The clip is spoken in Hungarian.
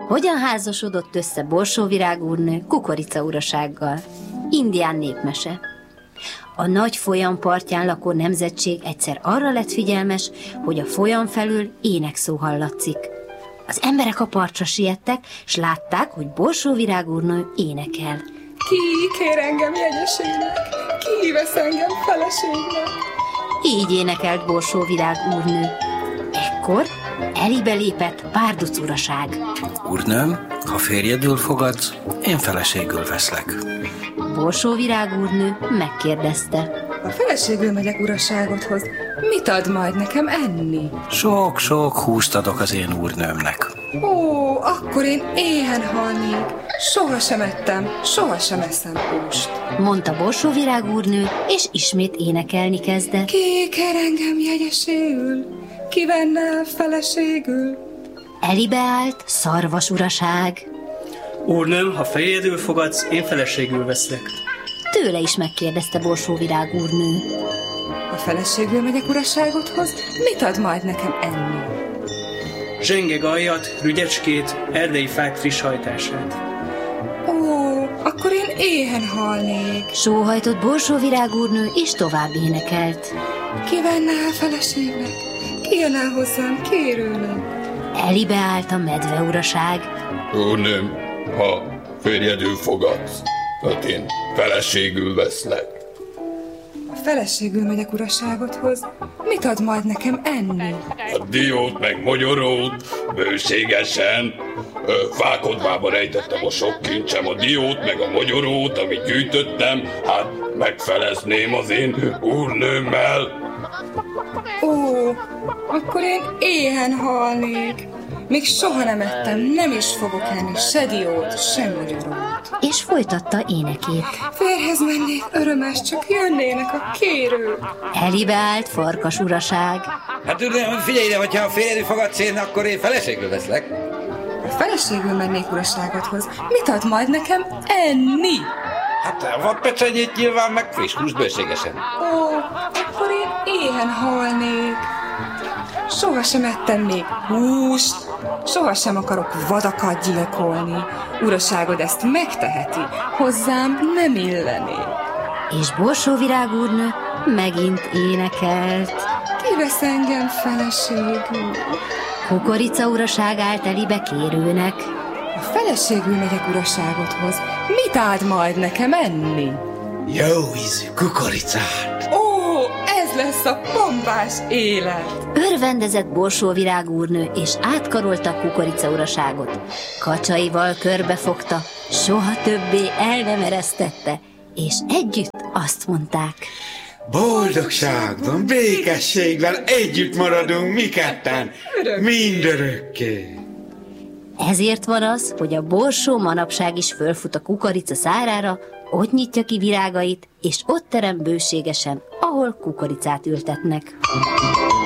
Hogyan házasodott össze Borsóvirág úrnő Kukorica urasággal? Indián népmese. A nagy folyam partján lakó nemzetség egyszer arra lett figyelmes, hogy a folyam felül énekszó hallatszik. Az emberek a partra siettek, s látták, hogy Borsóvirág úrnő énekel. Ki kér engem jegyeségnek? Ki vesz engem feleségnek? Így énekelt Borsóvirág úrnő. Ekkor elébe lépett Bárduc uraság. Úrnőm, ha férjedül fogadsz, én feleségül veszlek. Borsóvirág úrnő megkérdezte. A feleségül megyek uraságodhoz. Mit ad majd nekem enni? Sok-sok húst adok az én úrnőmnek. Ó, akkor én éhen halnék. Sohasem ettem, sohasem eszem húst, mondta Borsóvirág úrnő, és ismét énekelni kezdett. Ki kér engem jegyeségül? Ki venne el feleségül? Elébe állt Szarvas uraság. Úrnőm, ha férjedül fogadsz, én feleségül veszlek. Tőle is megkérdezte Borsóvirág úrnő. A feleségül megyek uraságodhoz, mit ad majd nekem enni? Zsenge gajjat, rügyecskét, erdei fák friss hajtását. Ó, akkor én éhen halnék. Sóhajtott Borsóvirág úrnő, és tovább énekelt. Ki venne el feleségnek? Ki jön el hozzám kérőnek? Elébe állt a medve uraság. Úrnőm, ha férjedül fogadsz, hát én feleségül veszlek. A feleségül megyek uraságodhoz, mit ad majd nekem enni? A diót meg mogyorót, bőségesen. Fákodvába rejtettem a sok kincsem, a diót meg a mogyorót, amit gyűjtöttem, hát megfelezném az én úrnőmmel. Ó, akkor én éhen halnék. Még soha nem ettem, nem is fogok enni se diót, se magyarót. És folytatta énekét. Férjhez mennék örömes, csak jönnének a kérők. Elébe állt Farkas uraság. Hát uram, figyelj ide, hogyha a férjedül fogadsz én, akkor én feleségül veszlek. A feleségül mennék uraságodhoz, mit ad majd nekem enni? Hát a vadpecsenyét nyilván, meg friss húst bőségesen. Ó, akkor én éhen halnék. Sohasem ettem még húst, sohasem akarok vadakat gyilkolni. Uraságod ezt megteheti, hozzám nem illeni. És Borsóvirág úrnő megint énekelt. Ki vesz engem feleségül? Kukorica uraság állt elébe kérőnek. A feleségül megyek uraságodhoz, mit áld majd nekem enni? Jó ízű kukoricát. Ó, ez lesz a pompás élet. Örvendezett Borsóvirág úrnő, és átkarolta Kukorica uraságot. Kacsaival körbefogta, soha többé el nem eresztette, és együtt azt mondták. Boldogságban, békességben együtt maradunk mi ketten, mindörökké. Ezért van az, hogy a borsó manapság is fölfut a kukorica szárára, ott nyitja ki virágait, és ott terem bőségesen, ahol kukoricát ültetnek.